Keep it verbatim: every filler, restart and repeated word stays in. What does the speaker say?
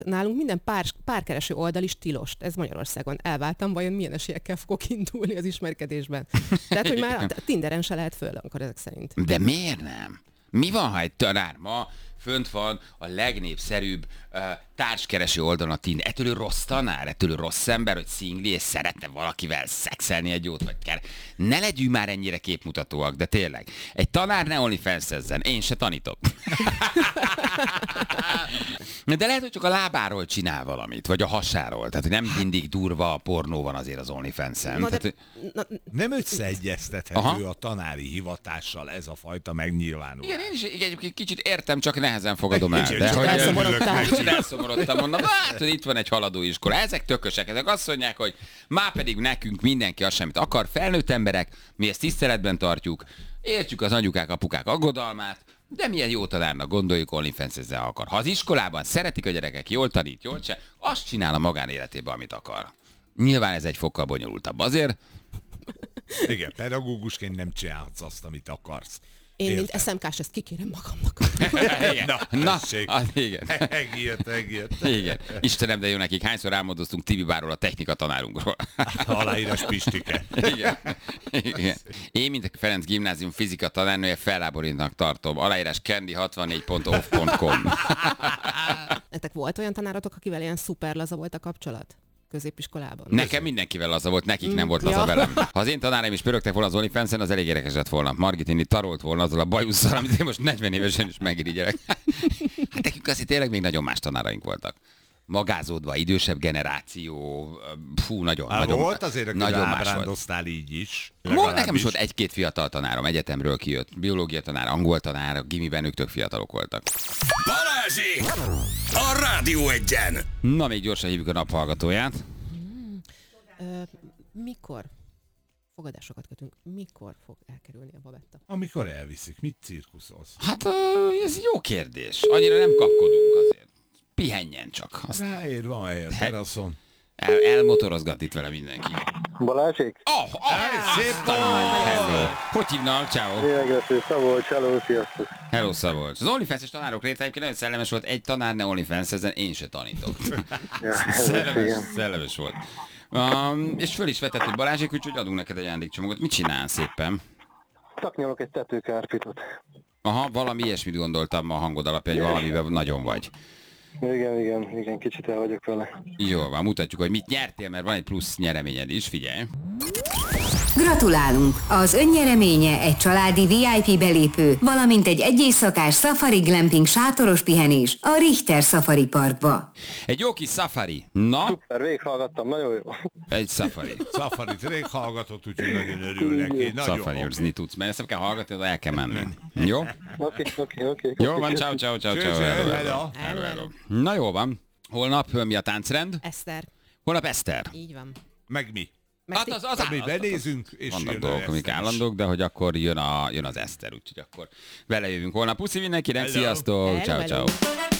Nálunk minden pár, párkereső oldal is tilos. Ez Magyarországon. Elváltam, vajon milyen esélyekkel fogok indulni az ismerkedésben. Tehát, hogy már a Tinderen se lehet föl, akkor ezek szerint. De miért nem? Mi van, ha egy tanár ma fönt van a legnépszerűbb uh, társkereső oldalon a Tinder? Ettől ő rossz tanár, ettől ő rossz ember, hogy szingli, és szeretne valakivel szexelni egy jót, vagy kell. Ne legyünk már ennyire képmutatóak, de tényleg. Egy tanár ne OnlyFans-ezzen, én se tanítok. De lehet, hogy csak a lábáról csinál valamit, vagy a hasáról. Tehát nem mindig durva a pornó van azért az OnlyFans-en. Na, Tehát, na, Nem összeegyeztethető Aha. a tanári hivatással ez a fajta megnyilvánulás. igen, én is egyébként kicsit értem, csak nehezen fogadom el. Én De csak hogy elszomorodtál. kicsit elszomorodtam, mondom, hát, hogy itt van egy haladó iskola. Ezek tökösek, ezek azt mondják, hogy már pedig nekünk mindenki azt semmit akar. Felnőtt emberek, mi ezt tiszteletben tartjuk, értjük az anyukák, apukák aggodalmát, de milyen jó tanárnak gondoljuk, OnlyFans ezzel akar. Ha az iskolában szeretik a gyerekek, jól tanít, jól se, azt csinál a magánéletében, amit akar. Nyilván ez egy fokkal bonyolultabb. Azért Igen, pedagógusként nem csinálhatsz azt, amit akarsz. én, mint Érted? es em ká-s, ezt kikérem magamnak. igen. Na, Na, tessék. az, igen. Megijedt, megijedt. Igen. Istenem, de jó nekik. Hányszor álmodoztunk Tibibáról, a technika tanárunkról. Aláírás Pistike. Igen. Igen. Én, mint a Ferenc Gimnázium fizika tanárnője, felháborítnak tartom. Aláírás kendi hatvannégy pont off pont com. Nektek volt olyan tanáratok, akivel ilyen szuper laza volt a kapcsolat? Középiskolában? Nekem mindenkivel laza volt, nekik nem volt laza Ja. velem. Ha az én tanáraim is pörögtek volna az OnlyFans-en, az elég érdekes lett volna. Margit inni tarolt volna azzal a bajusszal, amit én most negyven évesen is megirigyelek. Hát nekünk azért tényleg még nagyon más tanáraink voltak. Magázódva, idősebb generáció, fú, nagyon, Hát nagyon, volt azért, aki nagyon más volt. ábrándoztál így is. Volt, nekem is volt egy-két fiatal tanárom, egyetemről kijött. Biológia tanár, angol tanár, a gimiben ők tök fiatalok voltak. Balázsék! A Rádió Egyen! Na, még gyorsan hívjuk a naphallgatóját. Ö, mikor fogadásokat kötünk? Mikor fog elkerülni a babetta? Amikor elviszik, mit cirkuszolsz? Hát ö, ez jó kérdés. Annyira nem kapkodunk azért. Pihenjen csak. Azt Ráér, van helye a teraszon. el, elmotorozgat itt vele mindenki. Balázsék? Oh, oh, Szép hello. Hogy hívnak? Ciao. Énegresztő Szabolcs, hello, sziasztok! Hello, Szabolcs. Az OnlyFans-es tanárok réte egyébként nagyon szellemes volt. Egy tanár ne OnlyFans, ezen én se tanítok. Ja, ez Szellemes, igen. szellemes volt. Um, és föl is vetett, hogy Balázsék, úgyhogy adunk neked egy ajándékcsomagot. Mit csinál szépen? Szaknyolok egy tetőkárpitot. Aha, valami ilyesmit gondoltam a hangod alapján, hogy valamiben nagyon vagy. Igen, igen, igen, kicsit el vagyok vele. Jó, van, mutatjuk, hogy mit nyertél, mert van egy plusz nyereményed is, figyelj. Gratulálunk! Az önnyereménye egy családi vé i pé belépő, valamint egy egyéjszakás Safari Glamping sátoros pihenés a Richter Safari Parkba. Egy jó kis safari. Na, Szuper, végighallgattam, nagyon jó. egy safari. Safarit rég hallgatott, úgyhogy nagyon örül neki. Nagyon Safarizni tudsz, mert ezt nem kell hallgatni, de el kell menni. Jó? Oké, oké, oké. Jó van, ciao, ciao, ciao, ciao. Cső, Hello, cső, hello. hello. Hello, hello. Na jó van. Holnap mi a táncrend? Eszter. Holnap Eszter. Így van. Meg mi? Meg Hát ti- az, az Mi állat, benézünk, és vannak jön a dolgok, amik Eszter is. állandók, de hogy akkor jön, a, jön az Eszter, úgyhogy akkor vele jövünk holnap. Puszi mindenkinek, Hello. sziasztok, Hello, ciao, hello. ciao.